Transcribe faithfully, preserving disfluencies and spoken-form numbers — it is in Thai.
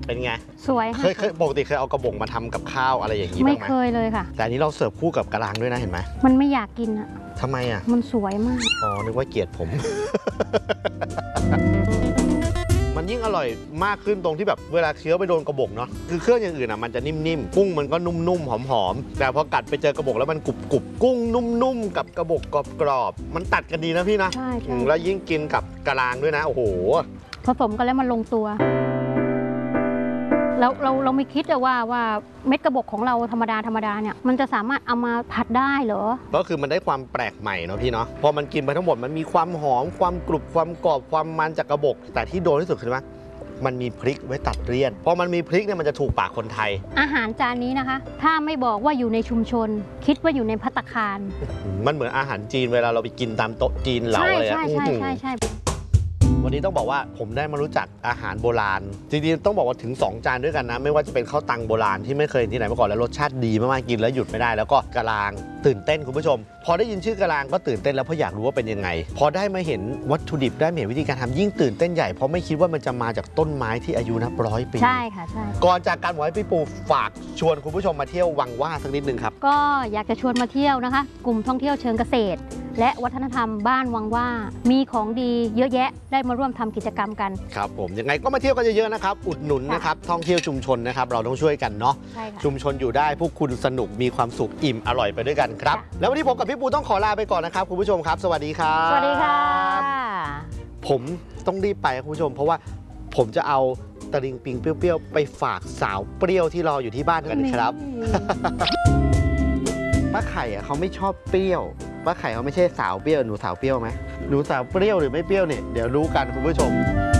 เป็นไงสวยค่ะเคยเคยปกติเคยเอากระบอกมาทำกับข้าวอะไรอย่างนี้บ้างไหมไม่เคยเลยค่ะแต่อันนี้เราเสิร์ฟคู่กับกะลางด้วยนะเห็นไหมมันไม่อยากกินอะทำไมอ่ะมันสวยมากอ๋อนึกว่าเกลียดผม มันยิ่งอร่อยมากขึ้นตรงที่แบบเวลาเคี้ยวไปโดนกระบอกเนาะคือเครื่องอย่างอื่นอ่ะมันจะนิ่มๆกุ้งมันก็นุ่มๆหอมๆแต่พอกัดไปเจอกระบอกแล้วมันกรุบๆกุ้งนุ่มๆกับกระบอกกรอบๆมันตัดกันดีนะพี่นะใช่ใช่แล้วยิ่งกินกับกะลางด้วยนะโอ้โหผสมกันแล้วมันลงตัวเราเราเราไม่คิดว่าว่าเม็ดกระบอกของเราธรรมดาธรรมดาเนี่ยมันจะสามารถเอามาผัดได้เหรอก็คือมันได้ความแปลกใหม่เนาะพี่เนาะพอมันกินไปทั้งหมดมันมีความหอมความกรุบความกรอบความมันจากกระบอกแต่ที่โดนที่สุดคือว่ามันมีพริกไว้ตัดเลี่ยนพอมันมีพริกเนี่ยมันจะถูกปากคนไทยอาหารจานนี้นะคะถ้าไม่บอกว่าอยู่ในชุมชนคิดว่าอยู่ในภัตตาคารมันเหมือนอาหารจีนเวลาเราไปกินตามโต๊ะจีนเหลาอะไรใช่ใช่ใช่ใช่วันนี้ต้องบอกว่าผมได้มารู้จักอาหารโบราณจริงๆต้องบอกว่าถึงสองจานด้วยกันนะไม่ว่าจะเป็นข้าวตังโบราณที่ไม่เคยที่ไหนมาก่อนแล้วรสชาติดีมากๆกินแล้วหยุดไม่ได้แล้วก็กะลางตื่นเต้นคุณผู้ชมพอได้ยินชื่อกะลางก็ตื่นเต้นแล้วเพราะอยากรู้ว่าเป็นยังไงพอได้มาเห็นวัตถุดิบได้มาเห็นวิธีการทำยิ่งตื่นเต้นใหญ่เพราะไม่คิดว่ามันจะมาจากต้นไม้ที่อายุนับร้อยปีใช่ค่ะใช่ก่อนจากการบอกให้พี่ปูฝากชวนคุณผู้ชมมาเที่ยววังว่าสักนิดนึงครับก็อยากจะชวนมาเที่ยวนะคะกลุ่มท่องเที่ยวเชิงเกษตรและวัฒนธรรมบ้านวังว่ามีของดีเยอะแยะได้มาร่วมทำกิจกรรมกันครับผมยังไงก็มาเที่ยวกันเยอะๆนะครับอุดหนุนนะครับท่องเที่ยวชุมชนนะครับเราต้องช่วยกันเนาะชุมชนอยู่ได้พวกคุณสนุกมีความสุขอิ่มอร่อยไปด้วยกันครับแล้ววันนี้ผมกับพี่ปูต้องขอลาไปก่อนนะครับคุณผู้ชมครับสวัสดีครับสวัสดีค่ะผมต้องรีบไปคุณผู้ชมเพราะว่าผมจะเอาตะลิงปิงเปรี้ยวๆไปฝากสาวเปรี้ยวที่รออยู่ที่บ้านกันครับป้าไข่อะเขาไม่ชอบเปรี้ยวป้าไข่เขาไม่ใช่สาวเปรี้ยวหนูสาวเปรี้ยวไหมหนูสาวเปรี้ยวหรือไม่เปรี้ยวเนี่ยเดี๋ยวรู้กันคุณผู้ชม